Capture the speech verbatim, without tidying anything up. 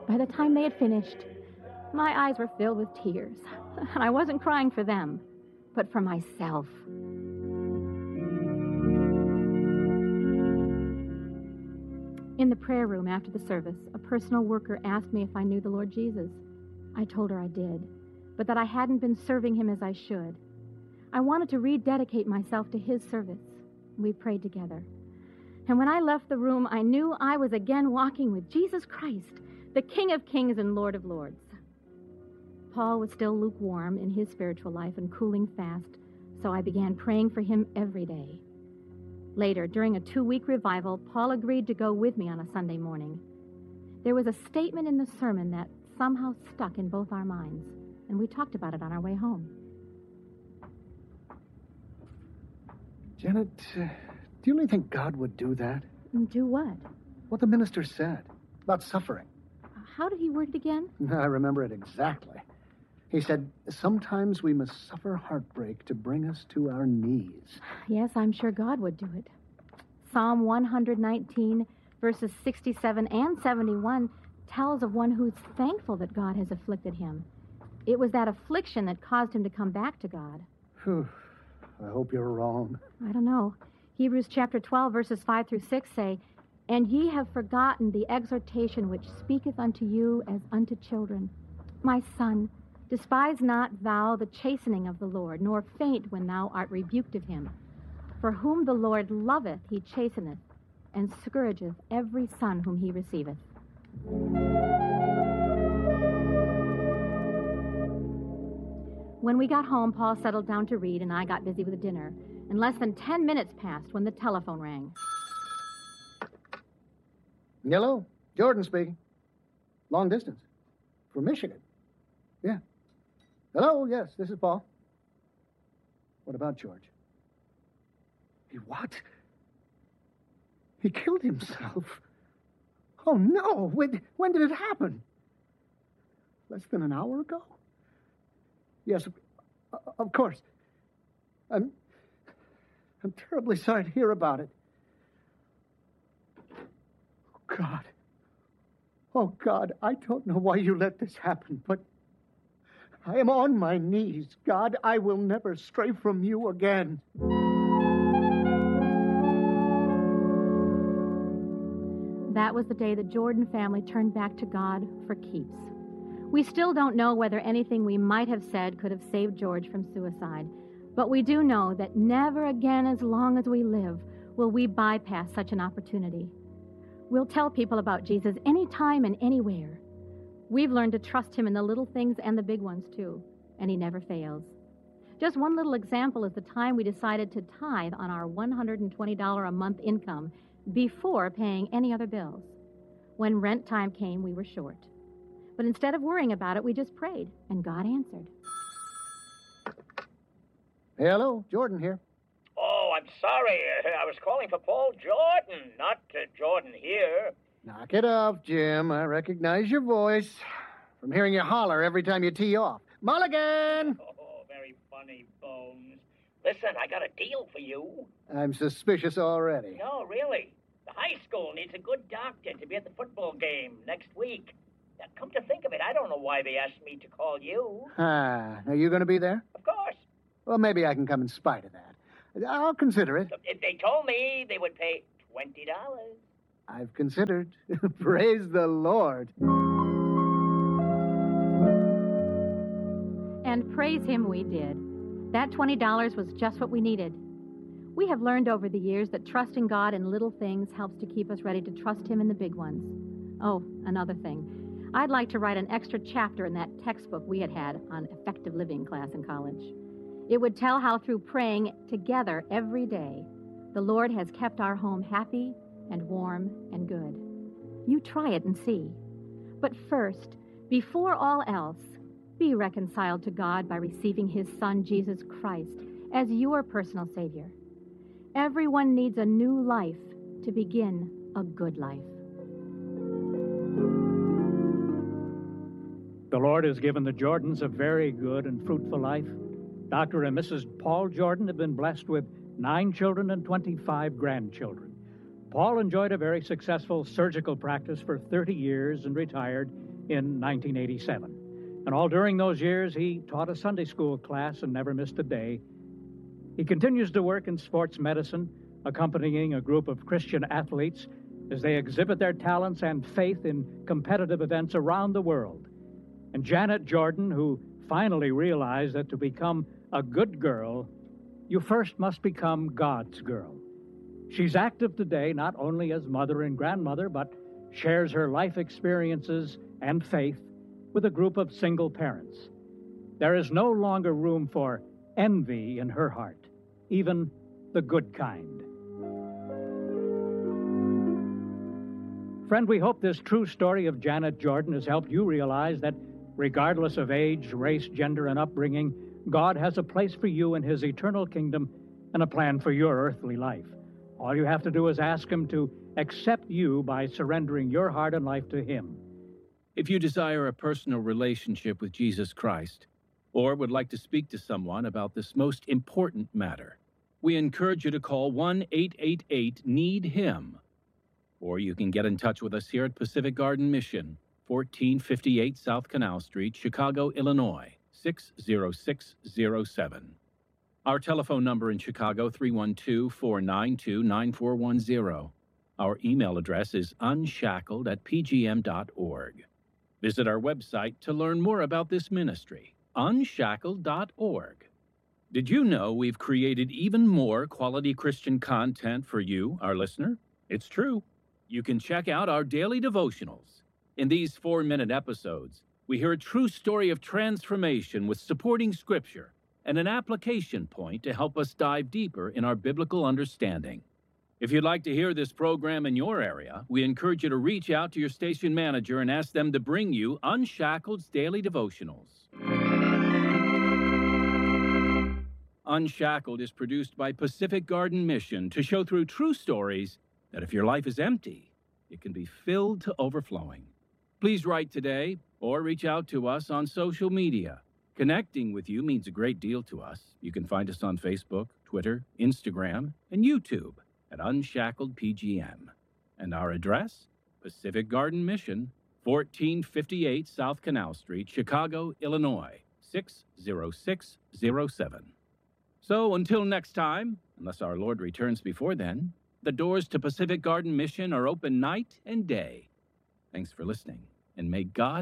By the time they had finished, my eyes were filled with tears, and I wasn't crying for them, but for myself. In the prayer room after the service, a personal worker asked me if I knew the Lord Jesus. I told her I did, but that I hadn't been serving him as I should. I wanted to rededicate myself to his service. We prayed together. And when I left the room, I knew I was again walking with Jesus Christ, the King of Kings and Lord of Lords. Paul was still lukewarm in his spiritual life and cooling fast, so I began praying for him every day. Later, during a two-week revival, Paul agreed to go with me on a Sunday morning. There was a statement in the sermon that somehow stuck in both our minds, and we talked about it on our way home. Janet, uh, do you really think God would do that? Do what? What the minister said about suffering. How did he word it again? I remember it exactly. He said, sometimes we must suffer heartbreak to bring us to our knees. Yes, I'm sure God would do it. Psalm one nineteen, verses sixty-seven and seventy-one tells of one who's thankful that God has afflicted him. It was that affliction that caused him to come back to God. Whew. I hope you're wrong. I don't know. Hebrews chapter twelve, verses five through six say, And ye have forgotten the exhortation which speaketh unto you as unto children. My son, despise not thou the chastening of the Lord, nor faint when thou art rebuked of him. For whom the Lord loveth, he chasteneth, and scourgeth every son whom he receiveth. When we got home, Paul settled down to read, and I got busy with dinner. And less than ten minutes passed when the telephone rang. Hello, Jordan speaking. Long distance. From Michigan. Yeah. Hello, yes, this is Paul. What about George? He what? He killed himself. Oh, no. When, when did it happen? Less than an hour ago? Yes, of course. I'm, I'm terribly sorry to hear about it. Oh, God. Oh, God, I don't know why you let this happen, but I am on my knees. God, I will never stray from you again. That was the day the Jordan family turned back to God for keeps. We still don't know whether anything we might have said could have saved George from suicide, but we do know that never again as long as we live will we bypass such an opportunity. We'll tell people about Jesus anytime and anywhere. We've learned to trust him in the little things and the big ones, too, and he never fails. Just one little example is the time we decided to tithe on our one hundred twenty dollars a month income before paying any other bills. When rent time came, we were short. But instead of worrying about it, we just prayed, and God answered. Hello, Jordan here. Oh, I'm sorry. I was calling for Paul Jordan, not uh, Jordan here. Knock it off, Jim. I recognize your voice from hearing you holler every time you tee off. Mulligan! Oh, very funny, Bones. Listen, I got a deal for you. I'm suspicious already. No, really. The high school needs a good doctor to be at the football game next week. Now, come to think of it, I don't know why they asked me to call you. Ah, are you going to be there? Of course. Well, maybe I can come in spite of that. I'll consider it. If they told me they would pay twenty dollars. I've considered. Praise the Lord. And praise him we did. That twenty dollars was just what we needed. We have learned over the years that trusting God in little things helps to keep us ready to trust him in the big ones. Oh, another thing. I'd like to write an extra chapter in that textbook we had had on effective living class in college. It would tell how through praying together every day, the Lord has kept our home happy and warm and good. You try it and see. But first, before all else, be reconciled to God by receiving his Son, Jesus Christ, as your personal Savior. Everyone needs a new life to begin a good life. The Lord has given the Jordans a very good and fruitful life. Doctor and Missus Paul Jordan have been blessed with nine children and twenty-five grandchildren. Paul enjoyed a very successful surgical practice for thirty years and retired. in nineteen eighty-seven. And all during those years, he taught a Sunday school class and never missed a day. He continues to work in sports medicine, accompanying a group of Christian athletes as they exhibit their talents and faith in competitive events around the world. And Janet Jordan, who finally realized that to become a good girl, you first must become God's girl. She's active today not only as mother and grandmother, but shares her life experiences and faith with a group of single parents. There is no longer room for envy in her heart, even the good kind. Friend, we hope this true story of Janet Jordan has helped you realize that regardless of age, race, gender, and upbringing, God has a place for you in His eternal kingdom and a plan for your earthly life. All you have to do is ask Him to accept you by surrendering your heart and life to Him. If you desire a personal relationship with Jesus Christ, or would like to speak to someone about this most important matter, we encourage you to call one eight eight eight need him. Or you can get in touch with us here at Pacific Garden Mission, fourteen fifty-eight South Canal Street, Chicago, Illinois, six zero six zero seven. Our telephone number in Chicago, three one two, four nine two, nine four one zero. Our email address is unshackled at p g m dot org. Visit our website to learn more about this ministry, unshackled dot org. Did you know we've created even more quality Christian content for you, our listener? It's true. You can check out our daily devotionals. In these four-minute episodes, we hear a true story of transformation with supporting scripture and an application point to help us dive deeper in our biblical understanding. If you'd like to hear this program in your area, we encourage you to reach out to your station manager and ask them to bring you Unshackled's daily devotionals. Unshackled is produced by Pacific Garden Mission to show through true stories that if your life is empty, it can be filled to overflowing. Please write today or reach out to us on social media. Connecting with you means a great deal to us. You can find us on Facebook, Twitter, Instagram, and YouTube at Unshackled P G M. And our address, Pacific Garden Mission, fourteen fifty-eight South Canal Street, Chicago, Illinois, six zero six zero seven. So until next time, unless our Lord returns before then, the doors to Pacific Garden Mission are open night and day. Thanks for listening, and may God